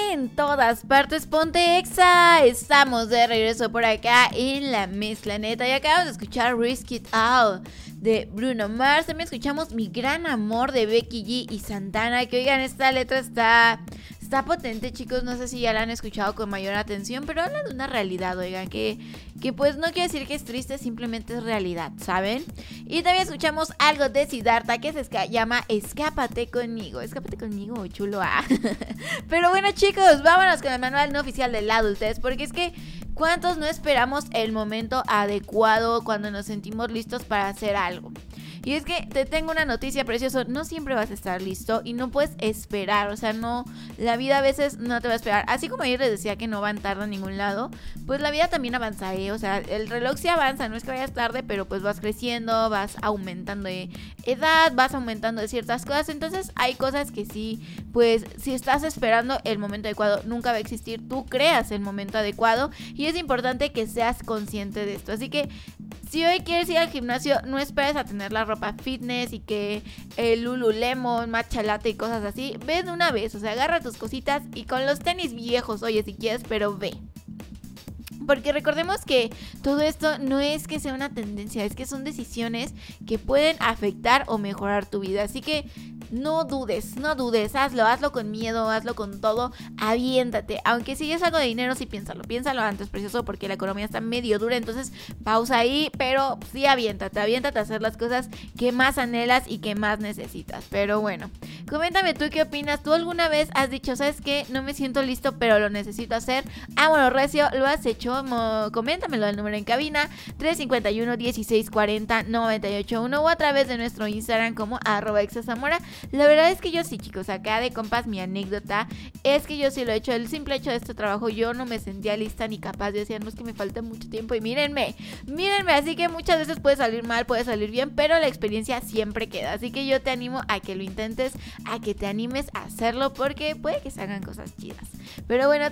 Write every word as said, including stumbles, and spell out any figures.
en todas partes, ponte Exa. Estamos de regreso por acá en la mezcla neta y acabamos de escuchar Risk It All de Bruno Mars. También escuchamos Mi Gran Amor de Becky G y Santana, que oigan, esta letra está... Está potente, chicos, no sé si ya la han escuchado con mayor atención, pero habla de una realidad, oigan, que, que pues no quiere decir que es triste, simplemente es realidad, ¿saben? Y también escuchamos algo de Siddhartha que se esca- llama Escápate Conmigo, Escápate Conmigo, chulo, ah. Pero bueno, chicos, vámonos con el manual no oficial de la adultez, porque es que ¿cuántos no esperamos el momento adecuado cuando nos sentimos listos para hacer algo? Y es que te tengo una noticia preciosa, no siempre vas a estar listo y no puedes esperar, o sea, no, la vida a veces no te va a esperar. Así como ayer les decía que no van tarde a ningún lado, pues la vida también avanza, ¿eh? O sea, el reloj sí avanza, no es que vayas tarde, pero pues vas creciendo, vas aumentando de edad, vas aumentando de ciertas cosas, entonces hay cosas que sí, pues si estás esperando el momento adecuado, nunca va a existir, tú creas el momento adecuado y es importante que seas consciente de esto, así que si hoy quieres ir al gimnasio, no esperes a tener la ropa fitness y que el Lululemon, matcha latte y cosas así. Ve de una vez, o sea, agarra tus cositas y con los tenis viejos, oye, si quieres, pero ve. Porque recordemos que todo esto no es que sea una tendencia, es que son decisiones que pueden afectar o mejorar tu vida. Así que no dudes, no dudes, hazlo, hazlo con miedo, hazlo con todo, aviéntate. Aunque si es algo de dinero, sí piénsalo, piénsalo antes, precioso, porque la economía está medio dura, entonces pausa ahí, pero sí aviéntate, aviéntate a hacer las cosas que más anhelas y que más necesitas. Pero bueno, coméntame tú qué opinas. ¿Tú alguna vez has dicho, sabes qué? No me siento listo, pero lo necesito hacer? Ah, bueno, recio, ¿lo has hecho? Mo- coméntamelo al número en cabina tres cinco uno, dieciséis cuarenta, noventa y ocho uno o a través de nuestro Instagram como arroba exazamora. La verdad es que yo sí, chicos, acá de compas mi anécdota es que yo sí lo he hecho. El simple hecho de este trabajo yo no me sentía lista ni capaz. Yo decía, no, es que me falta mucho tiempo y mírenme, mírenme, así que muchas veces puede salir mal, puede salir bien, pero la experiencia siempre queda. Así que yo te animo a que lo intentes, a que te animes a hacerlo porque puede que se hagan cosas chidas. Pero bueno,